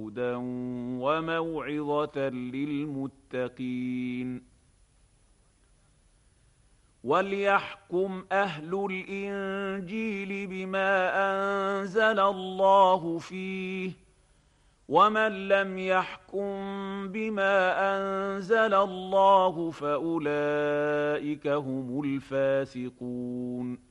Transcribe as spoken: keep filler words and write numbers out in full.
هدى وموعظة للمتقين. وليحكم أهل الإنجيل بما أنزل الله فيه، ومن لم يحكم بما أنزل الله فأولئك هم الفاسقون.